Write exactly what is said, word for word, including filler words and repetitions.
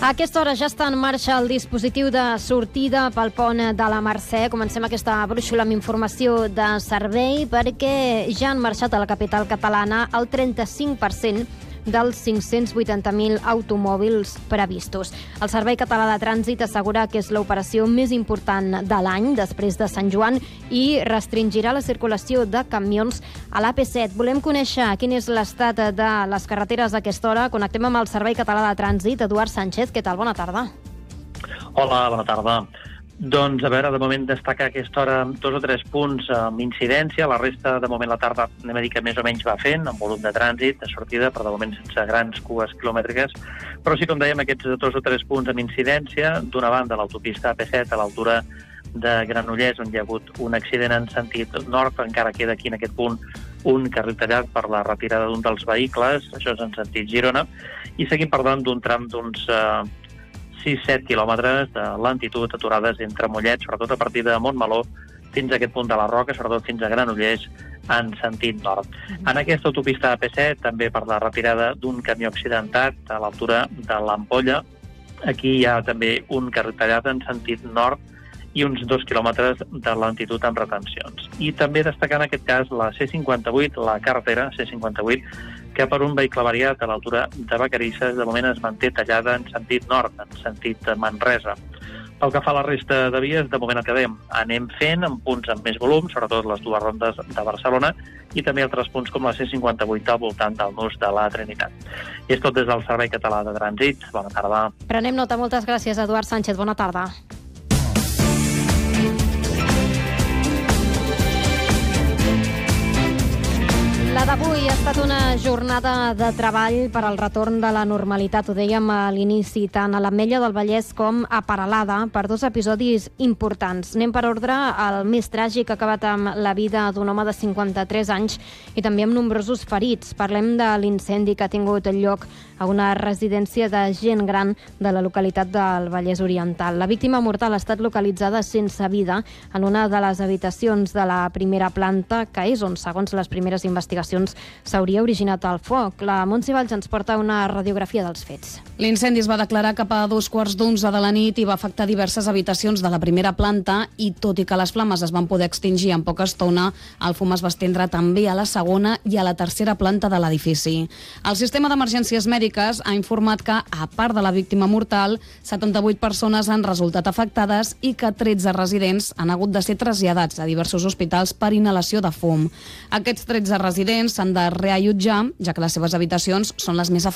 A aquesta hora ja està en marxa el dispositiu de sortida pel pont de la Mercè. Comencem aquesta brúixola amb informació de servei perquè ja han marxat a la capital catalana el trenta-cinc per cent dels cinc-cents vuitanta mil automòbils previstos. El Servei Català de Trànsit assegura que és l'operació més important de l'any després de Sant Joan i restringirà la circulació de camions a l'A P set. Volem conèixer quin és l'estat de les carreteres a aquesta hora. Connectem amb el Servei Català de Trànsit. Eduard Sánchez, què tal? Bona tarda. Hola, bona tarda. Doncs, a veure, de moment destacar a aquesta hora dos o tres punts amb incidència. La resta, de moment, la tarda, anem a dir que més o menys va fent, amb volum de trànsit, de sortida, però de moment sense grans cues quilomètriques. Però sí, com dèiem, aquests dos o tres punts amb incidència. D'una banda, l'autopista A P set, a l'altura de Granollers, on hi ha hagut un accident en sentit nord. Encara queda aquí, en aquest punt, un carril tallat per la retirada d'un dels vehicles. Això és en sentit Girona. I seguim parlant d'un tram d'uns Eh, sis a set quilòmetres de lentitud aturades entre Mollet, sobretot a partir de Montmeló, fins a aquest punt de la Roca, sobretot fins a Granollers, en sentit nord. En aquesta autopista A P set, també per la retirada d'un camió accidentat a l'altura de l'Ampolla. Aquí hi ha també un carril tallat en sentit nord i uns dos quilòmetres de lentitud amb retencions. I també destacar en aquest cas la C cinquanta-vuit, la carretera C cinquanta-vuit, que per un vehicle variat a l'altura de Vacarisses de moment es manté tallada en sentit nord, en sentit Manresa. Pel que fa a la resta de vies, de moment el que dèiem, anem fent en punts amb més volum, sobretot les dues rondes de Barcelona, i també altres punts com la C cinquanta-vuit al voltant del nus de la Trinitat. I és tot des del Servei Català de Trànsit. Bona tarda. Prenem nota. Moltes gràcies, Eduard Sánchez. Bona tarda. La d'avui ha estat una jornada de treball per al retorn de la normalitat. Ho dèiem a l'inici, tant a l'Ametlla del Vallès com a Peralada, per dos episodis importants. Anem per ordre. El més tràgic ha acabat amb la vida d'un home de cinquanta-tres anys i també amb nombrosos ferits. Parlem de l'incendi que ha tingut lloc a una residència de gent gran de la localitat del Vallès Oriental. La víctima mortal ha estat localitzada sense vida en una de les habitacions de la primera planta, que és on, segons les primeres investigacions, s'hauria originat el foc. La Montse Valls ens porta una radiografia dels fets. L'incendi es va declarar cap a dos quarts d'onze de la nit i va afectar diverses habitacions de la primera planta i, tot i que les flames es van poder extingir en poca estona, el fum es va estendre també a la segona i a la tercera planta de l'edifici. El sistema d'emergències mèdiques ha informat que, a part de la víctima mortal, setanta-vuit persones han resultat afectades i que tretze residents han hagut de ser traslladats a diversos hospitals per inhalació de fum. Aquests tretze residents s'han de reallotjar, ja que les seves habitacions són les més afectades